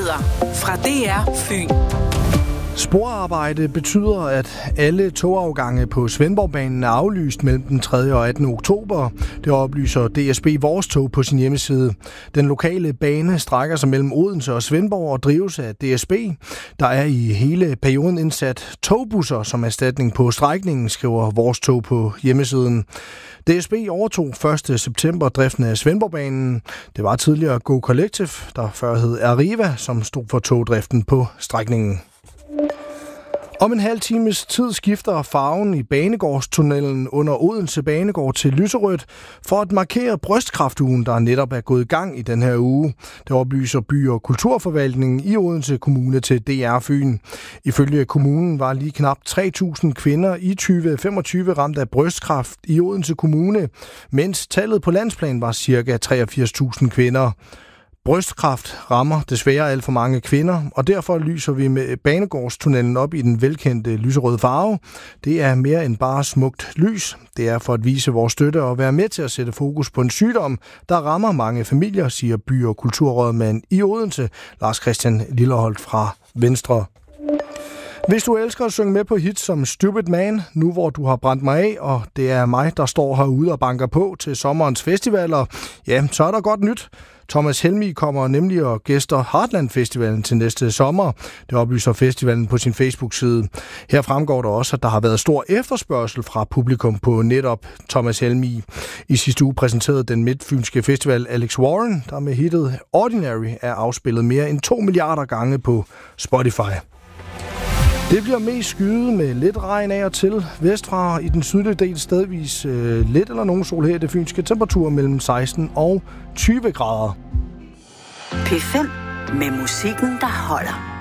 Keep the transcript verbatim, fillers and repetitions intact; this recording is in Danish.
Nyheder fra D R Fyn. Sporarbejde betyder, at alle togafgange på Svendborgbanen er aflyst mellem den tredje og attende oktober. Det oplyser D S B Vores Tog på sin hjemmeside. Den lokale bane strækker sig mellem Odense og Svendborg og drives af D S B. Der er i hele perioden indsat togbusser som erstatning på strækningen, skriver Vores Tog på hjemmesiden. D S B overtog første september driften af Svendborgbanen. Det var tidligere Go Collective, der før hed Arriva, som stod for togdriften på strækningen. Om en halv times tid skifter farven i Banegårdstunnelen under Odense Banegård til lyserødt for at markere brystkræftugen, der netop er gået i gang i den her uge. Det oplyser By- og Kulturforvaltningen i Odense Kommune til D R Fyn. Ifølge kommunen var lige knap tre tusind kvinder i tyve femogtyve ramt af brystkræft i Odense Kommune, mens tallet på landsplan var ca. treogfirs tusind kvinder. Brystkræft rammer desværre alt for mange kvinder, og derfor lyser vi med Banegårdstunnelen op i den velkendte lyserøde farve. Det er mere end bare smukt lys. Det er for at vise vores støtte og være med til at sætte fokus på en sygdom, der rammer mange familier, siger By- og Kulturrådmand i Odense, Lars Christian Lilleholdt fra Venstre. Hvis du elsker at synge med på hits som Stupid Man, nu hvor du har brændt mig af, og det er mig, der står herude og banker på til sommerens festivaler, ja, så er der godt nyt. Thomas Helmig kommer nemlig og gæster Heartland Festivalen til næste sommer. Det oplyser festivalen på sin Facebook-side. Her fremgår der også, at der har været stor efterspørgsel fra publikum på netop Thomas Helmig. I sidste uge præsenterede den midtfynske festival Alex Warren, der med hittet Ordinary er afspillet mere end to milliarder gange på Spotify. Det bliver mest skyet med lidt regn af og til. Vestfra i den sydlige del stedvis øh, lidt eller nogen sol her i det fynske. Temperatur mellem seksten og tyve grader. P fem med musikken, der holder.